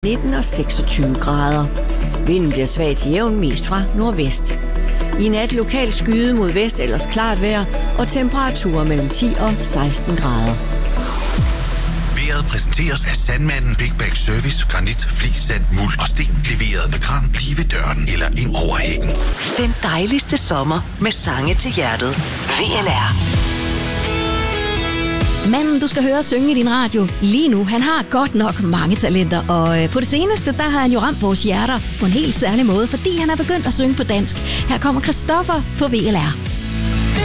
19 og 26 grader. Vinden bliver svag til jævn mest fra nordvest. I nat lokalt skyde mod vest, ellers klart vejr, og temperaturer mellem 10 og 16 grader. Vejret præsenteres af Sandmanden Big Bag Service. Granit, flis, sand, muld og sten. Leveret med kran lige ved døren eller ind over hækken. Den dejligste sommer med sange til hjertet. VLR. Manden, du skal høre synge i din radio lige nu, han har godt nok mange talenter, og på det seneste, der har han jo ramt vores hjerter på en helt særlig måde, fordi han er begyndt at synge på dansk. Her kommer Christoffer på VLR.